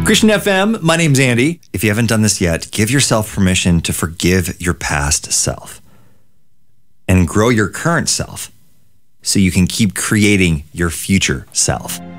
Christian FM, my name's Andy. If you haven't done this yet, give yourself permission to forgive your past self and grow your current self so you can keep creating your future self.